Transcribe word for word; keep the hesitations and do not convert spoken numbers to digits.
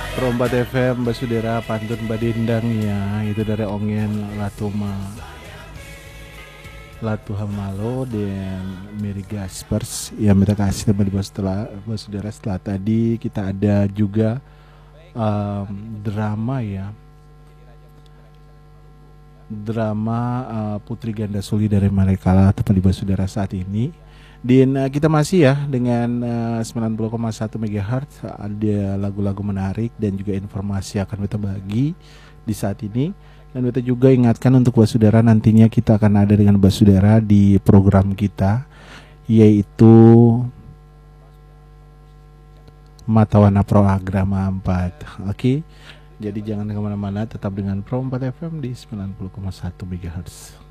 Perombat F M Basudera pantun badendang ya, itu dari Ongen Latuma Latu Hamalo dan Mary Gaspers yang kita kasih teman di setelah Basudera. Setelah tadi kita ada juga um, drama ya, drama uh, Putri Ganda Suli dari Malekala teman di Basudera saat ini. Dan uh, kita masih ya dengan uh, sembilan puluh koma satu megahertz, ada lagu-lagu menarik dan juga informasi akan kita bagi di saat ini. Dan kita juga ingatkan untuk Basudara, nantinya kita akan ada dengan Basudara di program kita, yaitu Mata Warna Programa empat. Oke, jadi jangan kemana-mana, tetap dengan Pro empat F M di sembilan puluh koma satu megahertz.